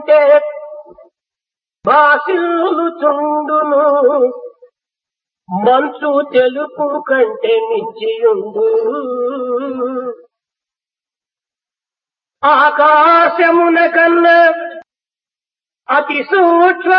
బాసిల్లుచుండును మంచు తెలుపు కంటే మిచ్చియుండు ఆకాశమున కన్నా అతి సూక్ష్మ